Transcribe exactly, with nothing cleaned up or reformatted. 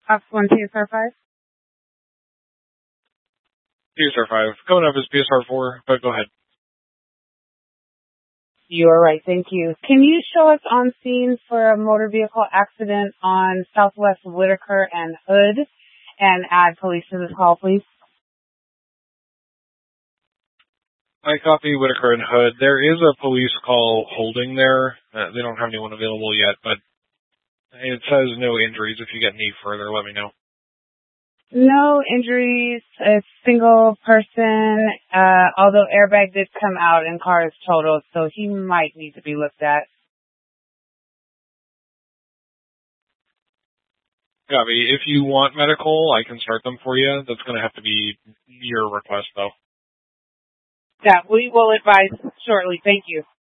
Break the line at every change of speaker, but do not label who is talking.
Ops one P S R five.
P S R five. Going up is P S R four, but go ahead.
You are right, thank you. Can you show us on scene for a motor vehicle accident on Southwest Whitaker and Hood and add police to this call, please?
I copy Whitaker and Hood. There is a police call holding there. Uh, they don't have anyone available yet, but it says no injuries. If you get any further, let me know.
No injuries. It's single person, uh, although airbag did come out and car is totaled, so he might need to be looked at.
Copy. If you want medical, I can start them for you. That's going to have to be your request, though.
Yeah, we will advise shortly. Thank you.